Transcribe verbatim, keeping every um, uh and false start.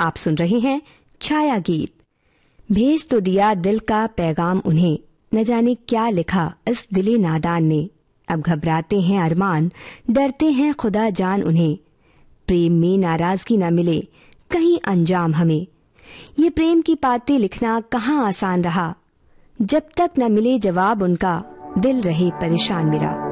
आप सुन रहे हैं छाया गीत। भेज तो दिया दिल का पैगाम उन्हें, न जाने क्या लिखा इस दिले नादान ने। अब घबराते हैं अरमान, डरते हैं खुदा जान उन्हें। प्रेम में नाराजगी न मिले कहीं अंजाम हमें। ये प्रेम की बातें लिखना कहाँ आसान रहा, जब तक न मिले जवाब उनका दिल रहे परेशान मेरा।